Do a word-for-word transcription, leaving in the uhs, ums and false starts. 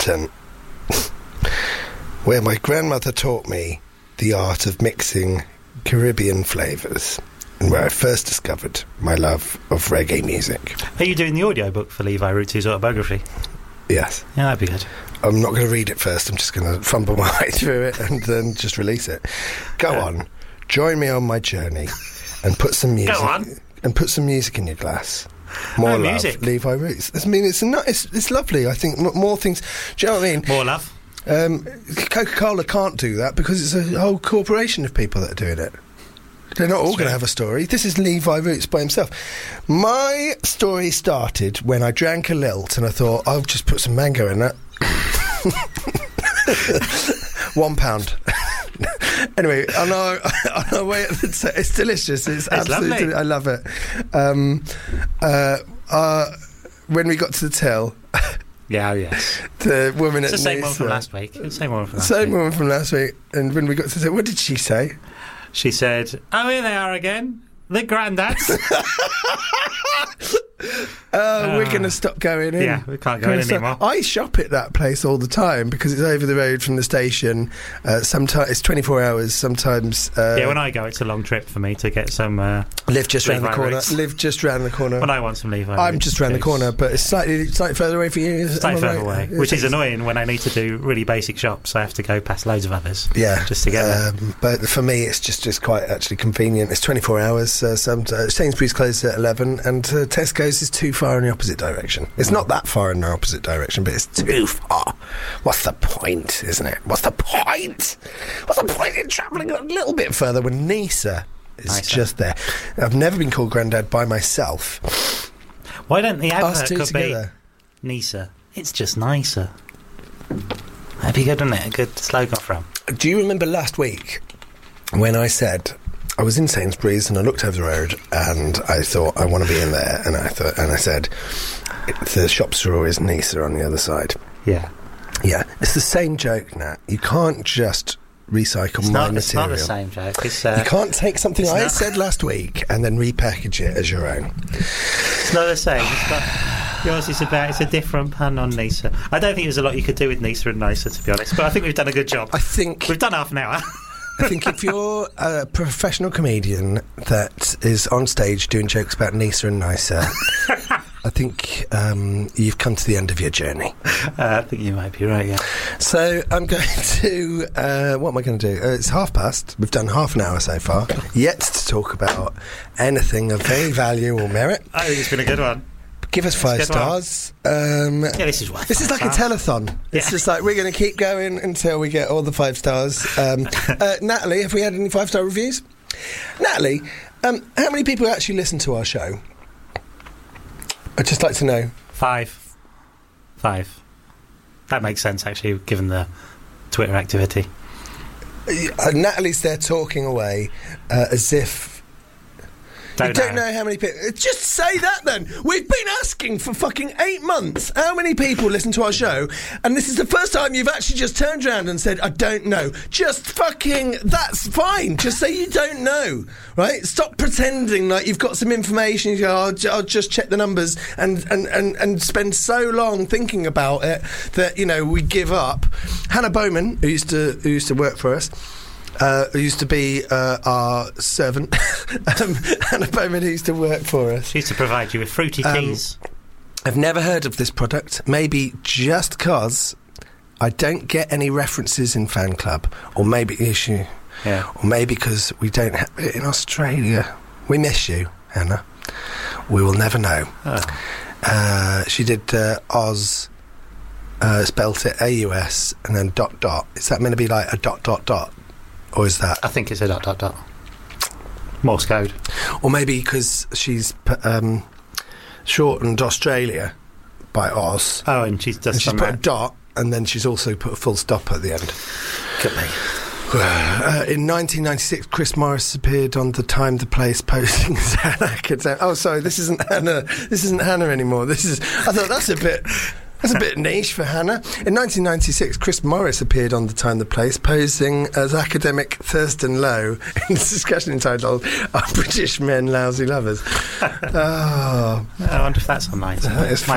Southampton, where my grandmother taught me the art of mixing Caribbean flavours, and where I first discovered my love of reggae music. Are you doing the audiobook for Levi Rutu's autobiography? Yes. Yeah, that'd be good. I'm not going to read it first, I'm just going to fumble my way through it and then just release it. Go uh, on, join me on my journey and put some music... Go on. And put some music in your glass. More oh, love, music. Levi Roots. I mean, it's, a, it's it's lovely. I think m- more things... Do you know what I mean? More love. Um, Coca-Cola can't do that because it's a whole corporation of people that are doing it. They're not all going to have a story. This is Levi Roots by himself. My story started when I drank a lilt and I thought, I'll just put some mango in that. One pound. Anyway, on our, on our way, it's, it's delicious. It's, it's absolutely, lovely. I love it. Um, uh, uh, when we got to the till, yeah, yes, the woman it's at the same Nisa, one from last week. The same one from last same week. woman from last week. And when we got to the till, what did she say? She said, "Oh, here they are again, the granddads." Uh, uh, we're going to stop going in. Yeah, we can't go in anymore. I shop at that place all the time because it's over the road from the station. Uh, sometimes it's twenty-four hours. Sometimes uh, yeah, when I go, it's a long trip for me to get some. Uh, live just round the corner. Roots. Live just round the corner. When I want some Levi, I'm Roots, just round the corner, but it's slightly slightly further away for you. Slightly further right? away, which is annoying when I need to do really basic shops. I have to go past loads of others. Yeah, just to get there. Um, but for me, it's just just quite actually convenient. It's twenty-four hours. Uh, some uh, Sainsbury's closes at eleven, and uh, Tesco's is too far in the opposite direction. It's not that far in the opposite direction, but it's too far. What's the point, isn't it? What's the point? What's the point in travelling a little bit further when Nisa is Nicer. just there? I've never been called Grandad by myself. Why don't the Us advert two could together. be Nisa? It's just nicer. That'd be good, wouldn't it? A good slogan from. Do you remember last week when I said I was in Sainsbury's and I looked over the road and I thought I want to be in there, and I thought and I said the shops are always Nisa on the other side. Yeah, yeah. It's the same joke, Nat. You can't just recycle it's my not, material. It's not the same joke. It's, uh, you can't take something I not. said last week and then repackage it as your own. It's not the same. It's not. Yours is about. It's a different pun on Nisa. I don't think there's a lot you could do with Nisa and Nisa, to be honest. But I think we've done a good job. I think we've done half an hour. I think if you're a professional comedian that is on stage doing jokes about Nisa and Nisa, I think um, you've come to the end of your journey. Uh, I think you might be right, yeah. So I'm going to... Uh, what am I going to do? Uh, it's half past. We've done half an hour so far. Yet to talk about anything of any value or merit. I think it's been a good one. Give us five stars. Um, yeah, this is what This is like stars. a telethon. Yeah. It's just like we're going to keep going until we get all the five stars. Um, uh, Natalie, have we had any five-star reviews? Natalie, um, how many people actually listen to our show? I'd just like to know. Five. Five. That makes sense, actually, given the Twitter activity. Uh, Natalie's there talking away uh, as if... Don't you don't know. know how many people... Just say that, then. We've been asking for fucking eight months how many people listen to our show, and this is the first time you've actually just turned around and said, I don't know. Just fucking... That's fine. Just say you don't know, right? Stop pretending like you've got some information. You go, I'll, j- I'll just check the numbers and, and, and, and spend so long thinking about it that, you know, we give up. Hannah Bowman, who used to, who used to work for us, Uh, who used to be uh, our servant, um, Hannah Bowman, who used to work for us. She used to provide you with fruity um, teas. I've never heard of this product, maybe just because I don't get any references in Fan Club, or maybe issue, yeah. or maybe because we don't have it in Australia. We miss you, Hannah. We will never know. Oh. Uh, she did uh, Oz, uh, spelt it A U S, and then dot dot. Is that meant to be like a dot dot dot? Or is that... I think it's a dot dot dot. Morse code. Or maybe because she's um, shortened Australia by Oz. Oh, and she's just and she's done put that. a dot, and then she's also put a full stop at the end. Could be. Uh, in nineteen ninety-six, Chris Morris appeared on The Time, The Place, posing as Hannah Akademic. Oh, sorry, this isn't Hannah. This isn't Hannah anymore. This is... I thought that's a bit... That's a bit niche for Hannah. In nineteen ninety-six, Chris Morris appeared on The Time, The Place, posing as academic Thurston Lowe in a discussion entitled Are British Men Lousy Lovers? Oh. I wonder if that's on nineteen. That is